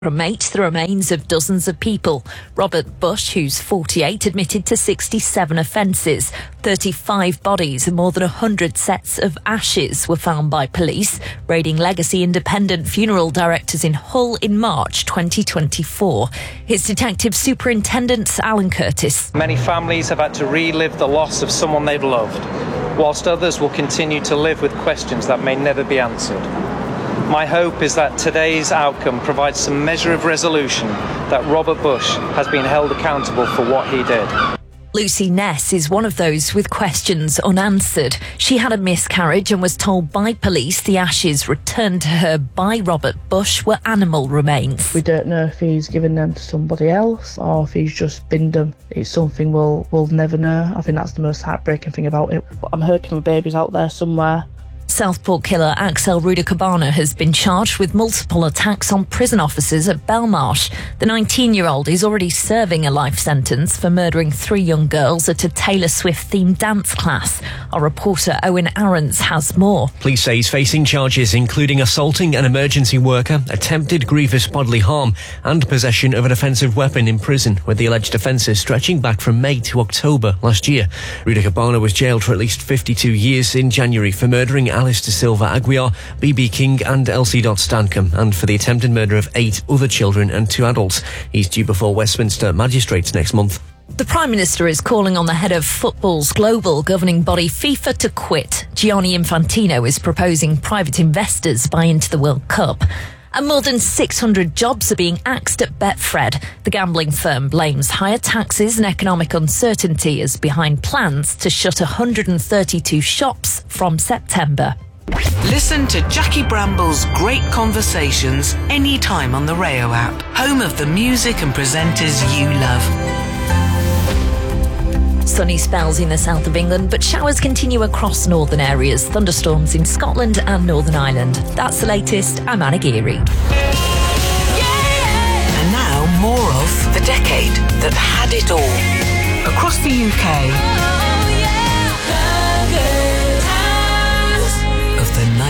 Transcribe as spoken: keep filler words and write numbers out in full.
Cremate the remains of dozens of people. Robert Bush, who's forty-eight, admitted to sixty-seven offences. thirty-five bodies and more than one hundred sets of ashes were found by police, raiding Legacy Independent Funeral Directors in Hull in March twenty twenty-four. Here's Detective Superintendent Alan Curtis. Many families have had to relive the loss of someone they've loved, whilst others will continue to live with questions that may never be answered. My hope is that today's outcome provides some measure of resolution that Robert Bush has been held accountable for what he did. Lucy Ness is one of those with questions unanswered. She had a miscarriage and was told by police the ashes returned to her by Robert Bush were animal remains. We don't know if he's given them to somebody else or if he's just binned them. It's something we'll, we'll never know. I think that's the most heartbreaking thing about it. I'm hoping my baby's out there somewhere. Southport killer Axel Rudakabana has been charged with multiple attacks on prison officers at Belmarsh. The nineteen-year-old is already serving a life sentence for murdering three young girls at a Taylor Swift-themed dance class. Our reporter Owen Aarons has more. Police say he's facing charges including assaulting an emergency worker, attempted grievous bodily harm and possession of an offensive weapon in prison, with the alleged offences stretching back from May to October last year. Rudakabana was jailed for at least fifty-two years in January for murdering Alice de Silva Aguiar, B B King and Elsie Stancombe, and for the attempted murder of eight other children and two adults. He's due before Westminster magistrates next month. The Prime Minister is calling on the head of football's global governing body FIFA to quit. Gianni Infantino is proposing private investors buy into the World Cup. And more than six hundred jobs are being axed at Betfred. The gambling firm blames higher taxes and economic uncertainty as behind plans to shut one hundred thirty-two shops from September. Listen to Jackie Bramble's great conversations anytime on the Rayo app, home of the music and presenters you love. Sunny spells in the south of England, but showers continue across northern areas. Thunderstorms in Scotland and Northern Ireland. That's the latest. I'm Anna Geary. And now more of The Decade That Had It All. Across the U K,